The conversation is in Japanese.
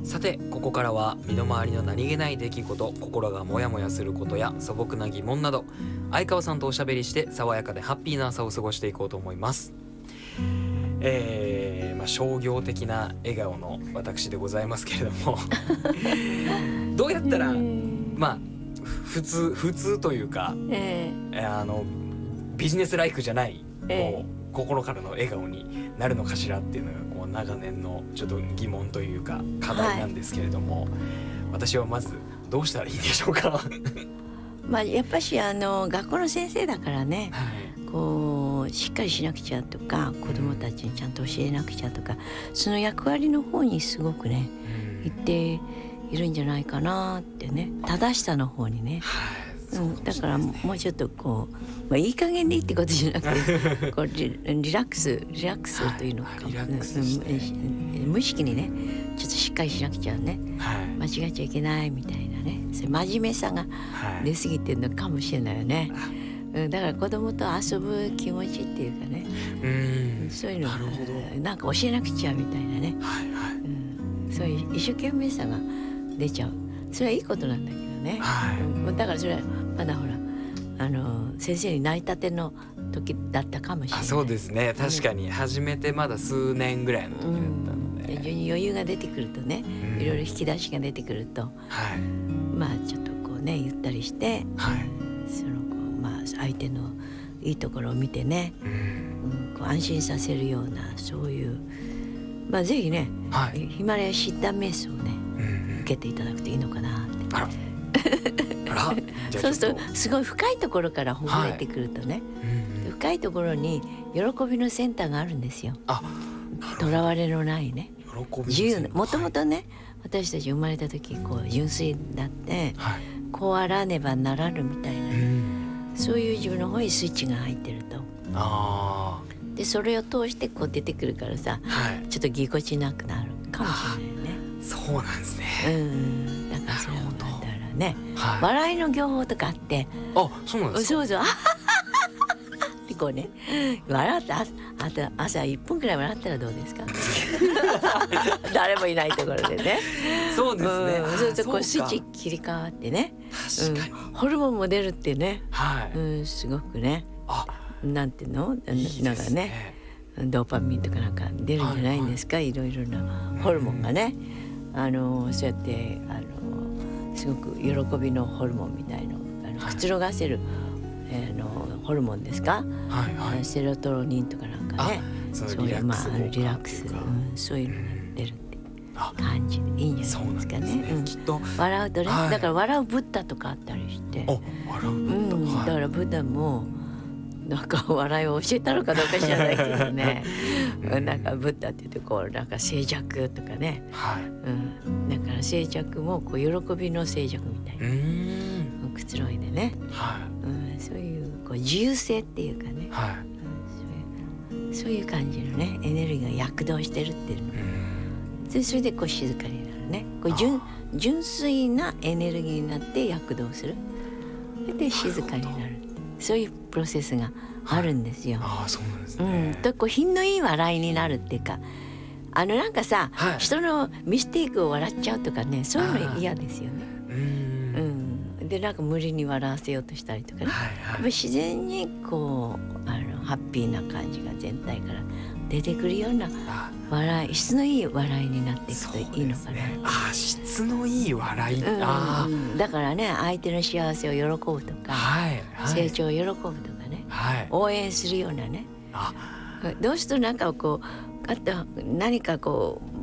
さて、ここからは身の回りの何気ない出来事、心がモヤモヤすることや素朴な疑問など、相川さんとおしゃべりして爽やかでハッピーな朝を過ごしていこうと思います。商業的な笑顔の私でございますけれどもどうやったら普通というか、ビジネスライクじゃない、心からの笑顔になるのかしらっていうのがこう長年のちょっと疑問というか課題なんですけれども、私はまずどうしたらいいんでしょうかやっぱし学校の先生だからね、こうしっかりしなくちゃとか、子どもたちにちゃんと教えなくちゃとか、その役割の方にすごくね、言っているんじゃないかなってね、正しさの方にね、だからもうちょっとこう、いい加減でいいってことじゃなくてこうリラックスというのか、無意識にねちょっとしっかりしなくちゃね、間違っちゃいけないみたいなね、そういう真面目さが出過ぎてるのかもしれないよね。だから子供と遊ぶ気持ちっていうかね、そういうのがなんか教えなくちゃみたいなね、そういう一生懸命さが出ちゃう。それはいいことなんだけどね、だからそれはまだほら先生になりたての時だったかもしれない。 そうですね、確かに始めてまだ数年ぐらいの時だったので、 非常に余裕が出てくるとね、いろいろ引き出しが出てくると、ちょっとこうねゆったりして、その相手のいいところを見てね、こう安心させるような、そういうぜひね、ヒマラヤ疾談瞑想をね、受けていただくといいのかなって。そうするとすごい深いところからほぐれてくるとね、深いところに喜びのセンターがあるんですよ。とらわれのないね、自由な、もともとね、私たち生まれた時こう純粋だって、こうあらねばならぬみたいな、そういう自分の方にスイッチが入ってると、でそれを通してこう出てくるからさ、ちょっとぎこちなくなるかもしれないね。 そうなんですね。 だからそれはだからね、笑いの業法とかあって、 そうなんですか。 そうってこうね、笑って朝1分くらい笑ったらどうですか誰もいないところでね。 そうですね。 そうするとこうスイッチ切り替わってね、 確かに、 ホルモンも出るってね、すごくね、なんていうの、なんかね、ドーパミンとかなんか出るんじゃないんですか、いろいろなホルモンがね、そうやってすごく喜びのホルモンみたいの、くつろがせる、ホルモンですか、セロトニンとかなんかね、そういうリラックス、そういうのが出るって感じでいいんじゃないですかね。 きっと笑うとね、だから笑うブッダとかあったりして、 笑うブッダ、 だからブッダもなんか笑いを教えたのかどうか知らないけどねなんかブッダって言ってこうなんか静寂とかね、だから静寂もこう喜びの静寂みたいな、くつろいでね、そういうこう自由性っていうかね、そういう感じのねエネルギーが躍動してるっていうの、それでこう静かになるね、こう純粋なエネルギーになって躍動する、それで静かになる、そういうプロセスがあるんですよ。 そうなんですね。 とこう品のいい笑いになるっていうか、なんかさ、人のミステイクを笑っちゃうとかね、そういうの嫌ですよね。でなんか無理に笑わせようとしたりとかね、やっぱ自然にこうハッピーな感じが全体から出てくるような笑い、質のいい笑いになっていくといいのかな。 質のいい笑い、 だからね、相手の幸せを喜ぶとか、成長を喜ぶとかね、応援するようなね、どうするとなんかこう何かこう